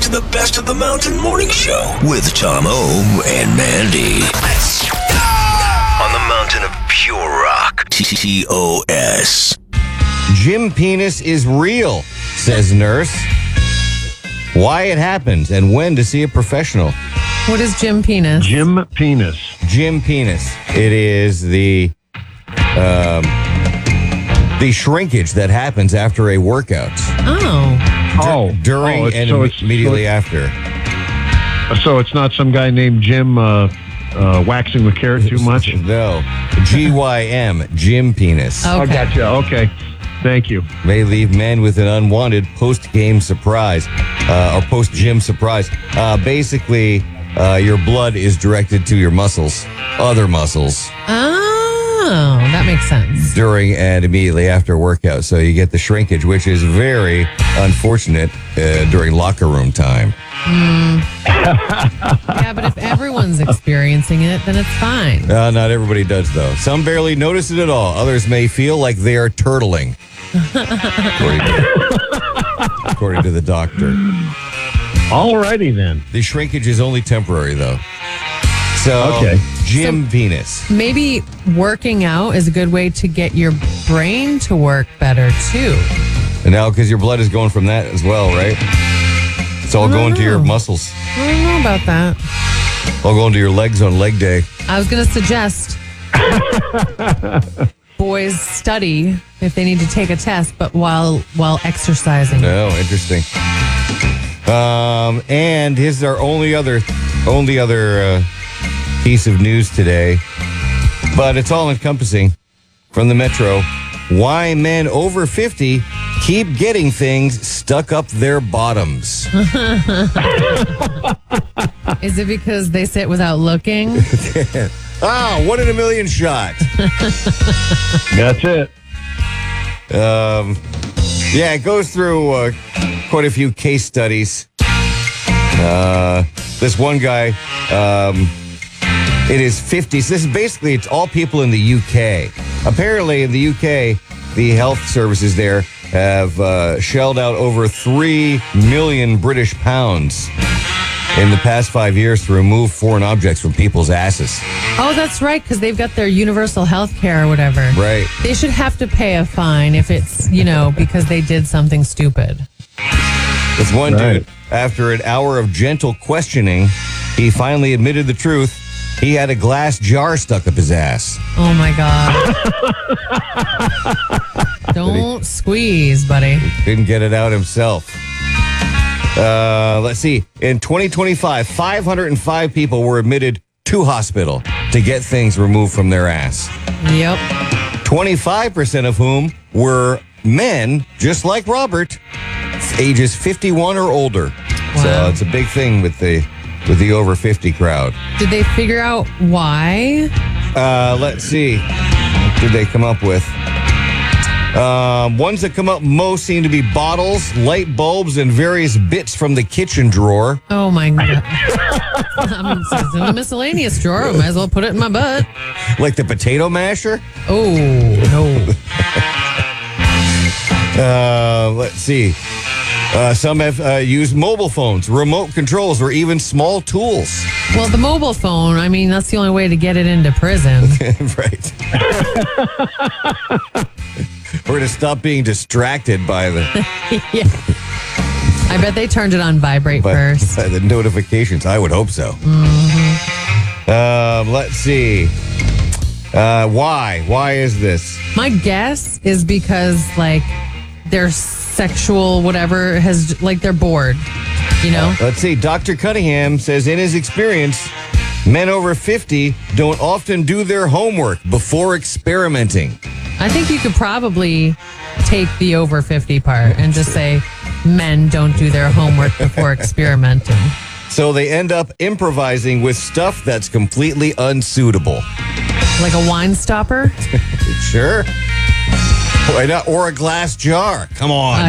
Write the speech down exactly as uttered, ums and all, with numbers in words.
to the Best of the Mountain Morning Show with Tom O and Mandy. On the mountain of pure rock. T O S. Jim Penis is real, says nurse. Why it happened and when to see a professional. What is Jim Penis? Jim Penis. Jim Penis. It is the um, the shrinkage that happens after a workout. Oh. Oh. During oh, it's- and so imme- it's- immediately so after. So it's not some guy named Jim uh, uh, waxing the carrot too much? No. G Y M, Jim Penis. Okay. I gotcha. Okay. Thank you. May leave men with an unwanted post-game surprise uh, or post-gym surprise. Uh, basically, uh, your blood is directed to your muscles, other muscles, Oh, that makes sense. during and immediately after a workout. So you get the shrinkage, which is very unfortunate uh, during locker room time. Yeah, but if everyone's experiencing it, then it's fine. Uh, not everybody does, though. Some barely notice it at all. Others may feel like they are turtling. according, to, according to the doctor. All righty then. The shrinkage is only temporary, though. So, Okay. Jim Penis. Maybe working out is a good way to get your brain to work better, too. And now, because your blood is going from that as well, right? It's all I don't going to your know. muscles. I don't know about that. All going to your legs on leg day. I was going to suggest boys study if they need to take a test, but while while exercising. No, interesting. Um, and here's our only other, only other uh, piece of news today, but it's all encompassing from the Metro. Why men over fifty keep getting things stuck up their bottoms. Is it because they sit without looking? Ah, one in a million shot. That's it. Um, yeah, it goes through uh, quite a few case studies. Uh, this one guy, um, it is fifty. So this is basically, it's all people in the U K. Apparently, in the U K, the health services there have uh, shelled out over three million British pounds in the past five years to remove foreign objects from people's asses. Oh, that's right, because they've got their universal health care or whatever. Right. They should have to pay a fine if it's, you know, because they did something stupid. This one Right. dude, after an hour of gentle questioning, he finally admitted the truth. He had a glass jar stuck up his ass. Oh, my God. Don't squeeze, buddy. Couldn't get it out himself. Uh, let's see. In twenty twenty-five, five hundred five people were admitted to hospital to get things removed from their ass. Yep. twenty-five percent of whom were men, just like Robert, ages fifty-one or older. So Wow. it's a big thing with the with the over fifty crowd. Did they figure out why? Uh, let's see. What did they come up with? Um, ones that come up most seem to be bottles, light bulbs, and various bits from the kitchen drawer. Oh, my God. I mean, it's in the miscellaneous drawer. I might as well put it in my butt. Like the potato masher. Oh, no. Uh, let's see. Uh, some have uh, used mobile phones, remote controls, or even small tools. Well, the mobile phone, I mean, that's the only way to get it into prison. Right. Or to stop being distracted by the Yeah. I bet they turned it on vibrate by, first. by the notifications. I would hope so. Mm-hmm. Um, let's see. Uh, why? Why is this? My guess is because, like, their sexual whatever has, like, they're bored, you know? Let's see. Doctor Cunningham says in his experience, men over fifty don't often do their homework before experimenting. I think you could probably take the over fifty part and just say men don't do their homework before experimenting. So they end up improvising with stuff that's completely unsuitable. Like a wine stopper? Sure. Why not? Or a glass jar. Come on.